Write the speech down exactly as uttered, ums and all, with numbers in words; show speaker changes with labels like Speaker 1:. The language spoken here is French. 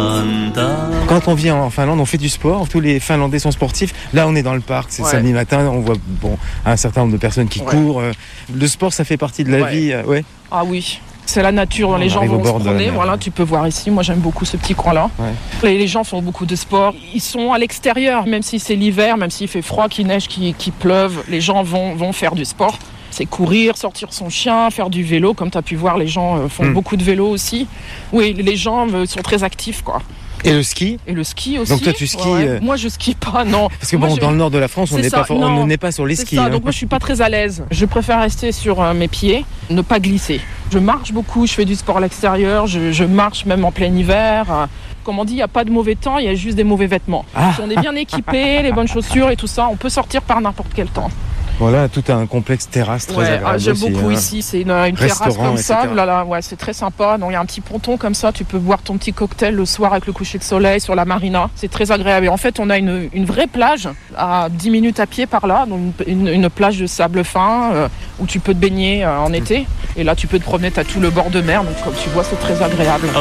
Speaker 1: Quand on vient en Finlande, on fait du sport. Tous les Finlandais sont sportifs. Là, on est dans le parc. C'est ouais. samedi matin. On voit bon, un certain nombre de personnes qui ouais. courent. Le sport, ça fait partie de la ouais. vie. Ouais.
Speaker 2: Ah oui. C'est la nature, on les gens vont se promener, voilà, tu peux voir ici, moi j'aime beaucoup ce petit coin-là. Ouais. Les, les gens font beaucoup de sport, ils sont à l'extérieur, même si c'est l'hiver, même s'il fait froid, qu'il neige, qu'il, qu'il pleuve, les gens vont, vont faire du sport. C'est courir, sortir son chien, faire du vélo, comme tu as pu voir, les gens font mmh. beaucoup de vélo aussi. Oui, les gens sont très actifs, quoi.
Speaker 1: Et le ski ?
Speaker 2: Et le ski aussi.
Speaker 1: Donc toi tu skis
Speaker 2: ouais,
Speaker 1: euh...
Speaker 2: Moi je skie pas, non.
Speaker 1: Parce que
Speaker 2: moi,
Speaker 1: bon,
Speaker 2: je...
Speaker 1: dans le nord de la France, on n'est pas, for... on n'est pas sur les
Speaker 2: c'est
Speaker 1: skis.
Speaker 2: Ça.
Speaker 1: Hein.
Speaker 2: Donc moi je suis pas très à l'aise. Je préfère rester sur euh, mes pieds, ne pas glisser. Je marche beaucoup, je fais du sport à l'extérieur, je, je marche même en plein hiver. Comme on dit, il n'y a pas de mauvais temps, il y a juste des mauvais vêtements. Ah. Si on est bien équipé, les bonnes chaussures et tout ça, on peut sortir par n'importe quel temps.
Speaker 1: Voilà, tout un complexe terrasse très
Speaker 2: ouais,
Speaker 1: agréable
Speaker 2: ah, j'aime
Speaker 1: aussi,
Speaker 2: beaucoup
Speaker 1: hein.
Speaker 2: Ici, c'est une, une terrasse comme ça, là, là, ouais, c'est très sympa. Donc il y a un petit ponton comme ça, tu peux boire ton petit cocktail le soir avec le coucher de soleil sur la marina. C'est très agréable. Et en fait, on a une, une vraie plage à dix minutes à pied par là, donc une, une plage de sable fin euh, où tu peux te baigner euh, en été. Et là, tu peux te promener, tu as tout le bord de mer, donc comme tu vois, c'est très agréable.